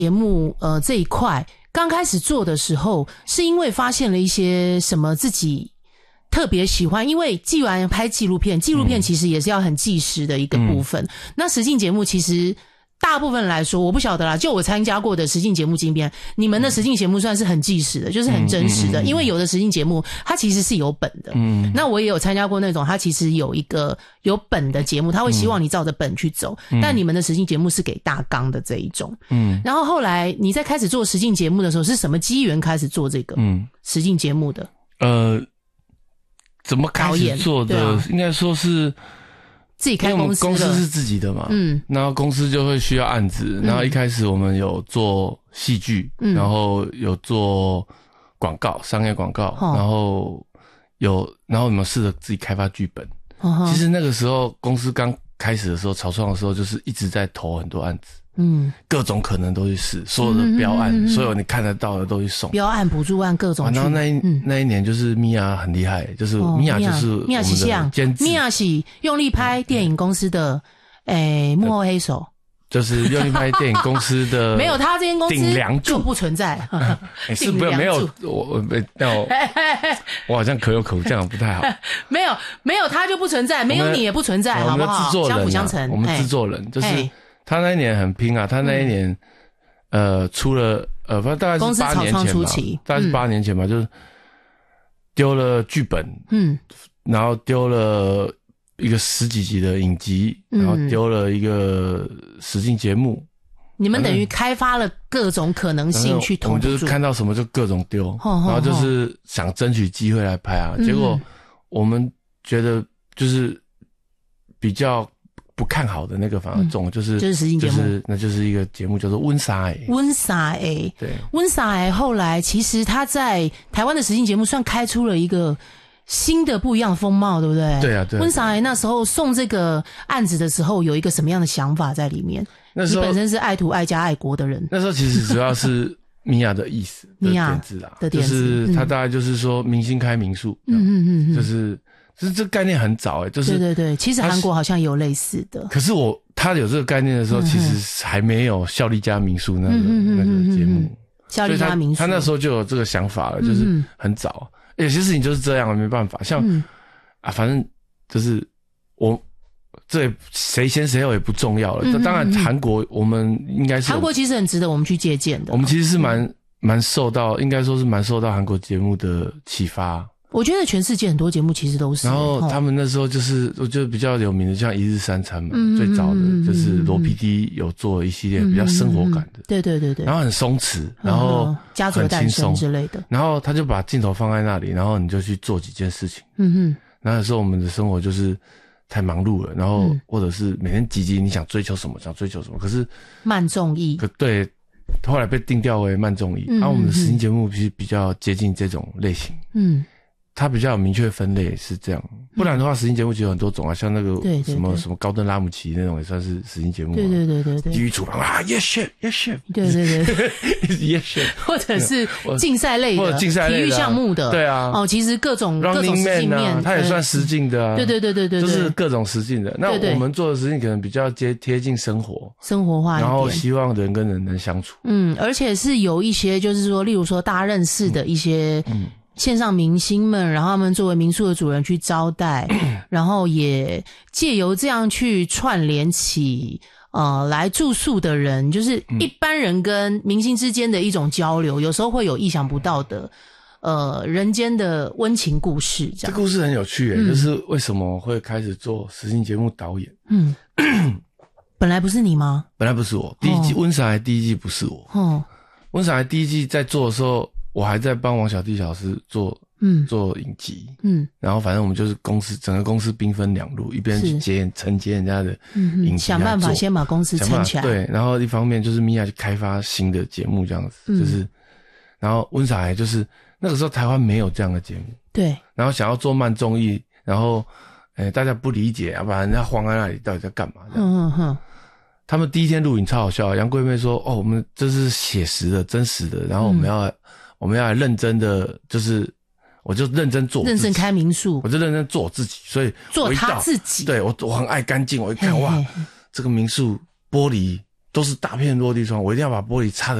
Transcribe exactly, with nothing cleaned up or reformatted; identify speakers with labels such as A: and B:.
A: 节目呃这一块刚开始做的时候，是因为发现了一些什么自己特别喜欢？因为既然拍纪录片，纪录片其实也是要很纪实的一个部分。嗯、那实境节目其实大部分来说，我不晓得啦，就我参加过的实境节目经验，你们的实境节目算是很纪实的，就是很真实的。嗯嗯嗯、因为有的实境节目它其实是有本的，嗯，那我也有参加过那种它其实有一个有本的节目，它会希望你照着本去走，嗯、但你们的实境节目是给大纲的这一种，嗯。然后后来你在开始做实境节目的时候，是什么机缘开始做这个嗯实境节目的？呃，
B: 怎么开始做的？啊、应该说是。
A: 自己开公司，
B: 公司是自己的嘛，嗯，然后公司就会需要案子，然后一开始我们有做戏剧，嗯，然后有做广告，商业广告，哦、然后有，然后我们试着自己开发剧本。哦、其实那个时候公司刚开始的时候，草创的时候，就是一直在投很多案子。嗯，各种可能都去试，所有的标案，嗯嗯嗯所有你看得到的都去送
A: 标案、补助案各种、啊。
B: 然后那一、嗯、那一年就是米娅很厉害，就是米娅、哦、就是
A: 米娅是像米娅是用力拍电影公司的诶幕后黑手，
B: 就是用力拍电影公司的
A: 没有他这间公司就不存在，
B: 欸、是不没有我我那我我好像可有可无，这样不太好。
A: 没有没有他就不存在，没有你也不存在，好不好？
B: 我们
A: 相辅相成。
B: 我们制作人就是。他那一年很拼啊！他那一年，嗯、呃，出了呃，反正大概是八年前吧，大概是八年前吧，嗯、就是丢了剧本，嗯，然后丢了一个十几集的影集，嗯、然后丢了一个实境节目。
A: 你们等于开发了各种可能性去投入，
B: 我们就是看到什么就各种丢，然后就是想争取机会来拍啊。嗯、结果我们觉得就是比较。不看好的那个反而中，嗯、就是
A: 就是实境节目，
B: 就是那就是一个节目叫做《温莎 A》。
A: 温莎 A， 对，温莎 A 后来其实他在台湾的实境节目算开出了一个新的不一样的风貌，对不对？
B: 对啊，对啊。
A: 温莎 A 那时候送这个案子的时候，有一个什么样的想法在里面？那时候你本身是爱土爱家爱国的人，
B: 那时候其实主要是米娅的意思的点子啊，
A: 的点子，
B: 就是他大概就是说明星开民宿，嗯嗯嗯，就是。就是这个概念很早诶、欸，就是
A: 对对对，其实韩国好像有类似的。
B: 可是我他有这个概念的时候，嗯、其实还没有孝利家民宿那个、嗯、那个节目。
A: 孝利家民宿他，
B: 他那时候就有这个想法了，就是很早。有些事情就是这样，没办法。像、嗯、啊，反正就是我这谁先谁后也不重要了。嗯、当然，韩国我们应该是
A: 韩国其实很值得我们去借鉴的。
B: 我们其实是蛮蛮受到，应该说是蛮受到韩国节目的启发。
A: 我觉得全世界很多节目其实都是。
B: 然后他们那时候就是，我觉得比较有名的，像一日三餐嘛，嗯、最早的就是罗 P D 有做一系列比较生活感的，嗯、对
A: 对对对。
B: 然后很松弛，然后
A: 家族的诞生之类的。
B: 然后他就把镜头放在那里，然后你就去做几件事情。嗯哼。然后有时候我们的生活就是太忙碌了，然后或者是每天积极，你想追求什么，想追求什么，可是
A: 慢综艺。
B: 可对。后来被定调为慢综艺，然后、嗯啊、我们的实境节目其实比较接近这种类型。嗯。它比较有明确分类是这样，不然的话，实境节目其实有很多种啊，像那个什么什么高登拉姆齐那种也算是实境节目、啊。
A: 对对对对对。
B: 地狱厨房啊 ，Yes chef, Yes chef。
A: 对对对
B: ，Yes chef。
A: 或者是竞赛类的，
B: 或者竞赛类的、
A: 体育项目的。
B: 对啊。
A: 哦，其实各种各种实境面、
B: 啊，它也算实境的啊。
A: 对对对对对，
B: 就是各种实境的。那我们做的实境可能比较接贴近生活，
A: 生活化一点，
B: 然后希望人跟人能相处。
A: 嗯，而且是有一些就是说，例如说大家认识的一些。嗯。线上明星们，然后他们作为民宿的主人去招待，然后也借由这样去串联起呃来住宿的人，就是一般人跟明星之间的一种交流，有时候会有意想不到的呃人间的温情故事。这样，
B: 这故事很有趣耶、嗯、就是为什么会开始做实境节目导演？嗯，
A: 本来不是你吗？
B: 本来不是我，第一季《温莎来》第一季不是我。哦，《温莎来》第一季在做的时候。我还在帮王小弟老师做，嗯，做影集，嗯，然后反正我们就是公司整个公司兵分两路，一边去接承接人家的影集，
A: 想办法先把公司撑起来，
B: 对，然后一方面就是米娅去开发新的节目这样子，嗯、就是，然后温莎来就是那个时候台湾没有这样的节目，
A: 对，
B: 然后想要做慢综艺，然后，诶、欸、大家不理解，要不然人家慌在那里到底在干嘛？嗯嗯嗯。他们第一天录影超好笑，杨贵妹说：“哦，我们这是写实的、真实的，然后我们要。嗯”我们要来认真的，就是我就认真做我自己，
A: 认真开民宿，
B: 我就认真做我自己，所以
A: 做他自己。
B: 对我我很爱干净，我一看哇，这个民宿玻璃都是大片落地窗，我一定要把玻璃擦得